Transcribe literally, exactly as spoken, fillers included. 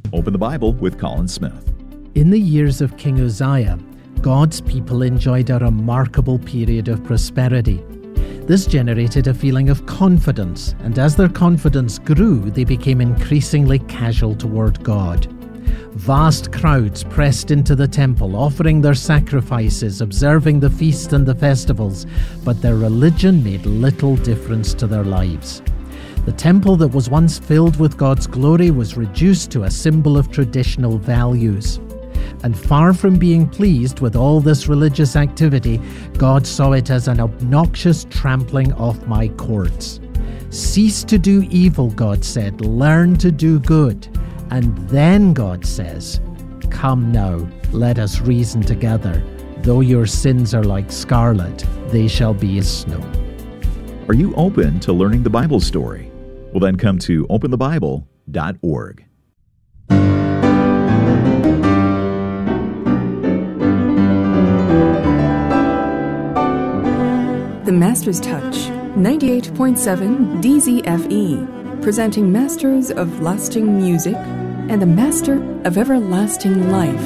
Open the Bible with Colin Smith. In the years of King Uzziah, God's people enjoyed a remarkable period of prosperity. This generated a feeling of confidence, and as their confidence grew, they became increasingly casual toward God. Vast crowds pressed into the temple, offering their sacrifices, observing the feast and the festivals, but their religion made little difference to their lives. The temple that was once filled with God's glory was reduced to a symbol of traditional values. And far from being pleased with all this religious activity, God saw it as an obnoxious trampling of my courts. Cease to do evil, God said, learn to do good. And then God says, come now, let us reason together. Though your sins are like scarlet, they shall be as snow. Are you open to learning the Bible story? Well, then come to open the bible dot org. The Master's Touch, ninety-eight point seven D Z F E, presenting Masters of Lasting Music and the Master of Everlasting Life.